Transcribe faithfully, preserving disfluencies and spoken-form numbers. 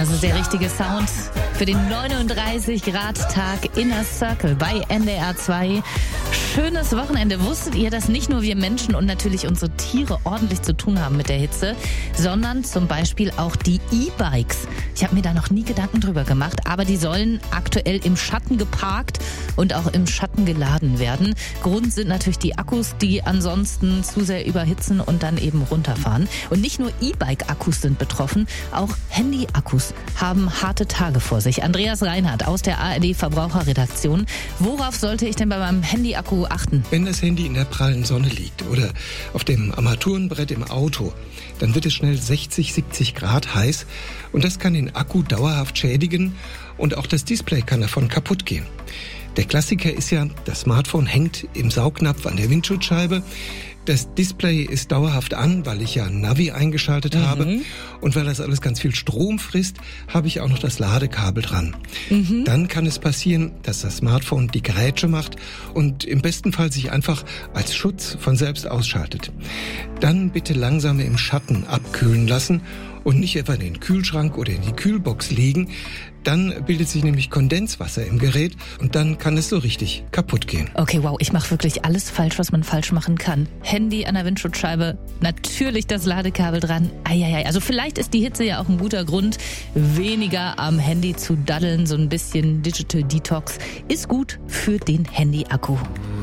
Also der richtige Sound für den neununddreißig Grad Tag Inner Circle bei N D R zwei. Schönes Wochenende. Wusstet ihr, dass nicht nur wir Menschen und natürlich unsere Tiere ordentlich zu tun haben mit der Hitze, sondern zum Beispiel auch die E-Bikes? Ich habe mir da noch nie Gedanken drüber gemacht, aber die sollen aktuell im Schatten geparkt und auch im Schatten geladen werden. Grund sind natürlich die Akkus, die ansonsten zu sehr überhitzen und dann eben runterfahren. Und nicht nur E-Bike-Akkus sind betroffen, auch Handy-Akkus haben harte Tage vor sich. Andreas Reinhardt aus der A R D-Verbraucherredaktion. Worauf sollte ich denn bei meinem Handy-Akku achten? Wenn das Handy in der prallen Sonne liegt oder auf dem Armaturenbrett im Auto, dann wird es schnell sechzig, siebzig Grad heiß und das kann den Akku dauerhaft schädigen und auch das Display kann davon kaputt gehen. Der Klassiker ist ja, das Smartphone hängt im Saugnapf an der Windschutzscheibe. Das Display ist dauerhaft an, weil ich ja Navi eingeschaltet mhm. habe. Und weil das alles ganz viel Strom frisst, habe ich auch noch das Ladekabel dran. Mhm. Dann kann es passieren, dass das Smartphone die Grätsche macht und im besten Fall sich einfach als Schutz von selbst ausschaltet. Dann bitte langsam im Schatten abkühlen lassen und nicht etwa in den Kühlschrank oder in die Kühlbox legen. Dann bildet sich nämlich Kondenswasser im Gerät und dann kann es so richtig kaputt gehen. Okay, wow, ich mache wirklich alles falsch, was man falsch machen kann. Handy an der Windschutzscheibe, natürlich das Ladekabel dran. Eieiei. Also vielleicht ist die Hitze ja auch ein guter Grund, weniger am Handy zu daddeln. So ein bisschen Digital Detox ist gut für den Handy-Akku.